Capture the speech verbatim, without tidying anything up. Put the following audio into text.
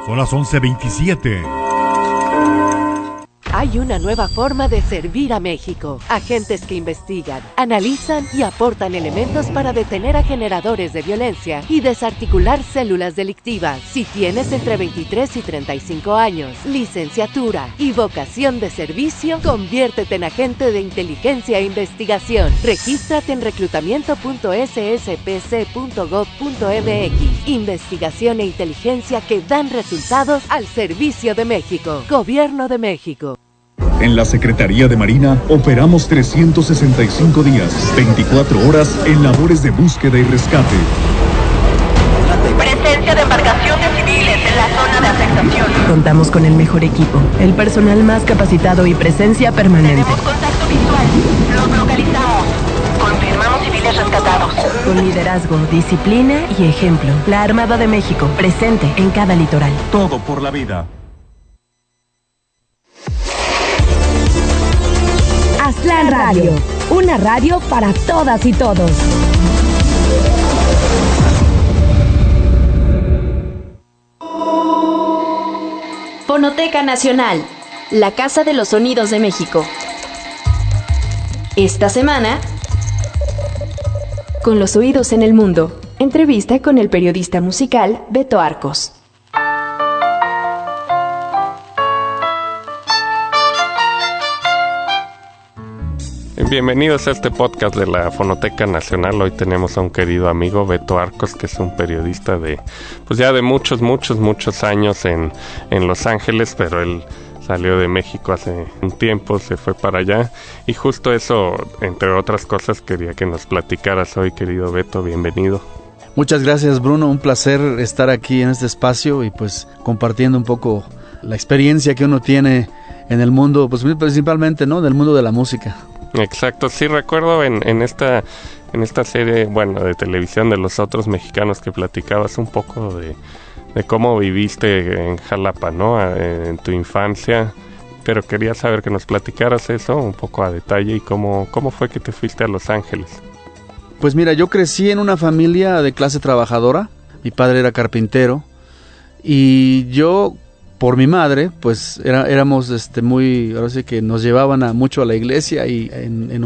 Son las once veintisiete. Hay una nueva forma de servir a México. Agentes que investigan, analizan y aportan elementos para detener a generadores de violencia y desarticular células delictivas. Si tienes entre veintitrés y treinta y cinco años, licenciatura y vocación de servicio, conviértete en agente de inteligencia e investigación. Regístrate en reclutamiento punto ese ese pe ce punto gob punto eme equis. Investigación e inteligencia que dan resultados al servicio de México. Gobierno de México. En la Secretaría de Marina operamos trescientos sesenta y cinco días, veinticuatro horas en labores de búsqueda y rescate. Presencia de embarcaciones civiles en la zona de afectación. Contamos con el mejor equipo, el personal más capacitado y presencia permanente. Tenemos contacto visual. Los localizamos. Confirmamos civiles rescatados. Con liderazgo, disciplina y ejemplo. La Armada de México, presente en cada litoral. Todo por la vida. Aztlán Radio, una radio para todas y todos. Fonoteca Nacional, la Casa de los Sonidos de México. Esta semana, con los oídos en el mundo, entrevista con el periodista musical Beto Arcos. Bienvenidos a este podcast de la Fonoteca Nacional. Hoy tenemos a un querido amigo, Beto Arcos, que es un periodista de, pues ya de muchos, muchos, muchos años en, en Los Ángeles, pero él salió de México hace un tiempo, se fue para allá, y justo eso, entre otras cosas, quería que nos platicaras hoy, querido Beto. Bienvenido. Muchas gracias, Bruno, un placer estar aquí en este espacio y pues compartiendo un poco la experiencia que uno tiene en el mundo, pues principalmente, ¿no?, del mundo de la música. Exacto, sí recuerdo en, en esta en esta serie, bueno, de televisión de Los Otros Mexicanos, que platicabas un poco de, de cómo viviste en Jalapa, ¿no?, en tu infancia, pero quería saber que nos platicaras eso un poco a detalle y cómo, cómo fue que te fuiste a Los Ángeles. Pues mira, yo crecí en una familia de clase trabajadora, mi padre era carpintero y yo, por mi madre, pues era, éramos este muy, ahora sí que nos llevaban a mucho a la iglesia y en, en